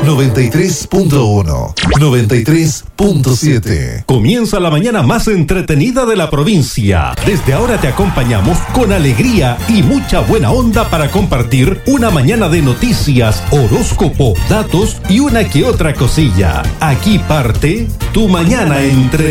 93.1, 93.7. Comienza la mañana más entretenida de la provincia. Desde ahora te acompañamos con alegría y mucha buena onda para compartir una mañana de noticias, horóscopo, datos y una que otra cosilla. Aquí parte tu mañana entre